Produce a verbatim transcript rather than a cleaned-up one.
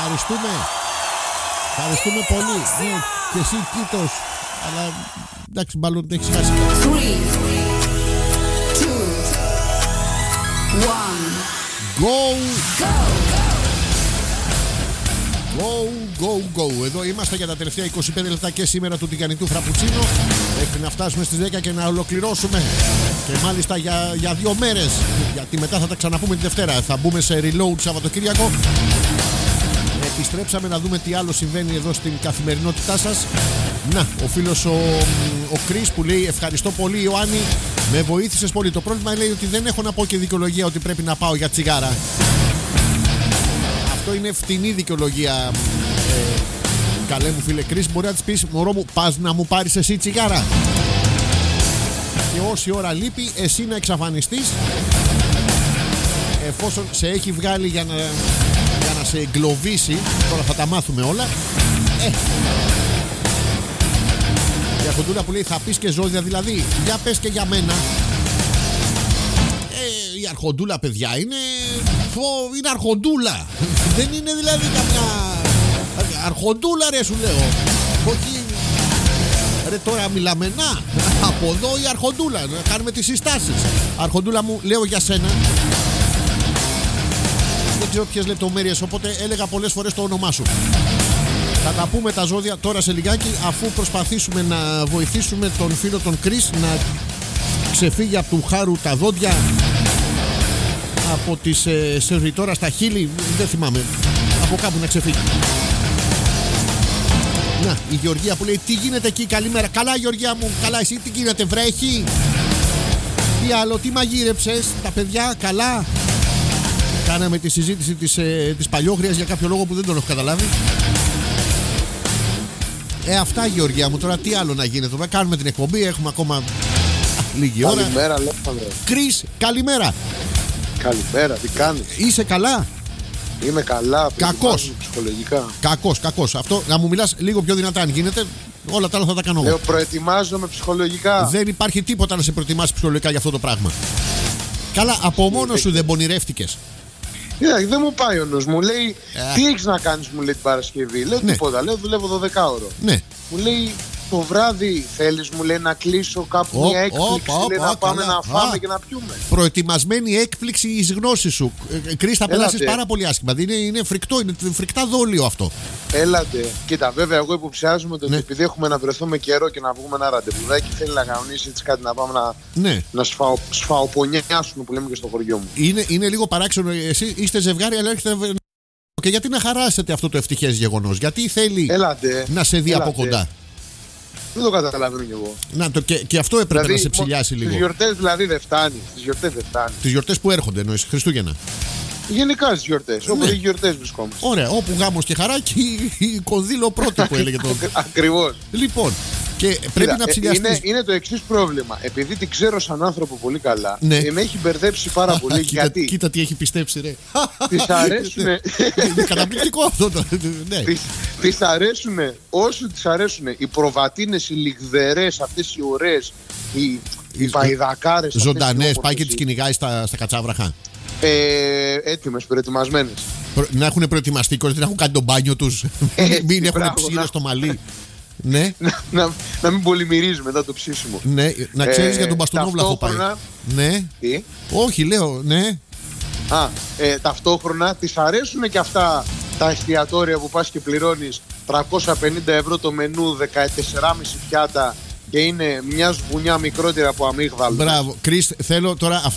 Ευχαριστούμε. Ευχαριστούμε πολύ. Ναι, και εσύ Κίτος. Αλλά εντάξει, μάλλον έχεις χάσει. Three, two, one. Go! Go! Go, go, go. Εδώ είμαστε για τα τελευταία είκοσι πέντε λεπτά και σήμερα του τηγανιτού φραπουτσίνο. Μέχρι να φτάσουμε στις δέκα και να ολοκληρώσουμε. Και μάλιστα για, για δύο μέρες. Γιατί μετά θα τα ξαναπούμε τη Δευτέρα. Θα μπούμε σε reload Σαββατοκύριακο. Επιστρέψαμε να δούμε τι άλλο συμβαίνει εδώ στην καθημερινότητά σας. Να, ο φίλος ο, ο Κρίς που λέει ευχαριστώ πολύ Ιωάννη. Με βοήθησες πολύ. Το πρόβλημα λέει ότι δεν έχω να πω και δικαιολογία ότι πρέπει να πάω για τσιγάρα. Αυτό είναι φτηνή δικαιολογία. ε, Καλέ μου φίλε Κρίς, μπορεί να της πεις μωρό μου, πας να μου πάρεις εσύ τσιγάρα. Και όση ώρα λείπει εσύ να εξαφανιστείς, εφόσον σε έχει βγάλει για να, για να σε εγκλωβίσει. Τώρα θα τα μάθουμε όλα. ε. Η αρχοντούλα που λέει θα πεις και ζώδια δηλαδή. Για πες και για μένα. ε, Η αρχοντούλα παιδιά είναι Είναι αρχοντούλα. Δεν είναι δηλαδή καμιά αρχοντούλα ρε σου λέω. Όχι. Ρε τώρα μιλάμε να. Από εδώ η αρχοντούλα. Να κάνουμε τις συστάσεις. Αρχοντούλα μου λέω για σένα. Δεν ξέρω ποιες λεπτομέρειες, οπότε έλεγα πολλές φορές το όνομά σου. Θα τα πούμε τα ζώδια τώρα σε λιγάκι, αφού προσπαθήσουμε να βοηθήσουμε τον φίλο τον Κρίς να ξεφύγει από του χάρου τα δόντια, από τις ε, σερβιτόρα στα χείλη, δεν θυμάμαι, από κάπου να ξεφύγει. Να, η Γεωργία που λέει τι γίνεται εκεί, καλημέρα. Καλά Γεωργία μου, καλά εσύ τι γίνεται, βρέχει? Τι άλλο, τι μαγείρεψες, τα παιδιά καλά? Κάναμε τη συζήτηση της, ε, της παλιόγριας για κάποιο λόγο που δεν τον έχω καταλάβει. Ε, αυτά Γεωργία μου, τώρα τι άλλο να γίνεται? Τώρα κάνουμε την εκπομπή, έχουμε ακόμα λίγη ώρα. Καλημέρα Αλέξανδρε. Κρίς, καλημέρα. Καλημέρα, τι κάνεις? Είσαι καλά? Είμαι καλά. Κακός. Ψυχολογικά. Κακός, κακός. Αυτό να μου μιλάς λίγο πιο δυνατά αν γίνεται. Όλα τα άλλα θα τα κάνω εγώ. Λέω προετοιμάζομαι ψυχολογικά. Δεν υπάρχει τίποτα να σε προετοιμάσει ψυχολογικά για αυτό το πράγμα. Καλά, από μόνο σου δεν πονηρεύτηκες? Yeah, δεν μου πάει ο νους μου. Λέει Yeah. τι έχεις να κάνεις, μου λέει την Παρασκευή. Λέω Ναι. τίποτα, λέω δουλεύω δώδεκα ώρο. Ναι. Μου λέει το βράδυ θέλεις, μου λέει, να κλείσω κάπου Ω, μια ω, έκπληξη, ω, λέει, ω, να πάμε καλά. να φάμε Α. και να πιούμε. Προετοιμασμένη έκπληξη εις γνώση σου. Ε, Κρίς, θα Έλατε. περάσεις πάρα πολύ άσχημα. Είναι, είναι φρικτό, είναι φρικτά δόλιο αυτό. Έλατε. Κοίτα, βέβαια, εγώ υποψιάζομαι ότι Ναι. επειδή έχουμε να βρεθούμε καιρό και να βγούμε ένα ραντεβουδάκι, θέλει να κανονίσει έτσι κάτι να πάμε να, Ναι. να σφαω, σφαοπονιάσουμε που λέμε και στο χωριό μου. Είναι, είναι λίγο παράξενο. Εσύ είστε ζευγάρι, αλλά έρχεται. Και γιατί να χαράσετε αυτό το ευτυχές γεγονός? Γιατί θέλει Έλατε. να σε δει Έλατε. από κοντά? Δεν το καταλαβαίνω κι εγώ. Να, το, και, και αυτό έπρεπε να σε ψηλιάσει λίγο. Στις γιορτές δηλαδή δεν φτάνει. Στις γιορτές δεν φτάνει. Τις γιορτές που έρχονται, εννοείς Χριστούγεννα. Γενικά στις γιορτές. Ναι. Όπου οι γιορτές βρισκόμαστε. Ωραία, όπου γάμος και χαρά και η- η κονδύλο πρώτη που έλεγε το. Ακριβώς. Λοιπόν, και πρέπει Κοίτα, να ε, ψηλιαστείς. είναι, είναι το εξής πρόβλημα. Επειδή την ξέρω σαν άνθρωπο πολύ καλά, Ναι. ε, με έχει μπερδέψει πάρα πολύ. κοίτα, γιατί κοίτα τι έχει πιστέψει, ρε. της αρέσουν. Είναι καταπληκτικό αυτό το. Ναι. Της, της αρέσουν, όσο της αρέσουν οι προβατίνες, οι λιγδερές, αυτές οι ωραίες, οι, οι Οι- παϊδακάρες. αυτές οι Ζωντανές, πάει όμορφες, και τις οι- κυνηγάει στα, στα κατσάβραχα. Ε, έτοιμες, προετοιμασμένες. Προ- Να έχουν προετοιμαστεί, χωρίς να έχουν κάνει τον μπάνιο τους. Έτσι, Μην έχουν μπράβο, ψήλο να- στο μαλλί. Ναι, να, να, να μην πολυμυρίζει μετά το ψήσιμο. ναι, να ξέρεις Ε, για τον μπαστούνόβλαχο πάει. ταυτόχρονα- Ναι, Τι? όχι, λέω, ναι. Α, ε, ταυτόχρονα της αρέσουν και αυτά τα εστιατόρια που πας και πληρώνεις τριακόσια πενήντα ευρώ το μενού, δεκατέσσερα κόμμα πέντε πιάτα και είναι μια σβουνιά μικρότερη από αμύγδαλο. Μπράβο. Κρίς, θέλω τώρα